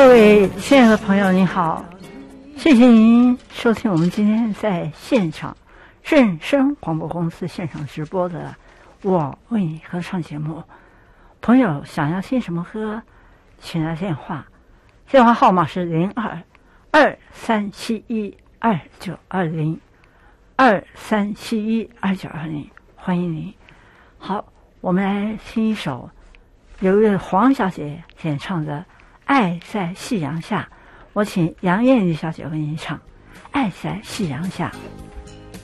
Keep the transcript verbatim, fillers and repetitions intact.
各位亲爱的朋友您好，谢谢您收听我们今天在现场正声广播公司现场直播的我为你合唱节目。朋友想要听什么歌，请来电话，电话号码是零二二三七一二九二零二三七一二九二零，欢迎您。好，我们来听一首由一位黄小姐演唱的《爱在夕阳下》，我请杨艳丽小姐为您唱《爱在夕阳下》。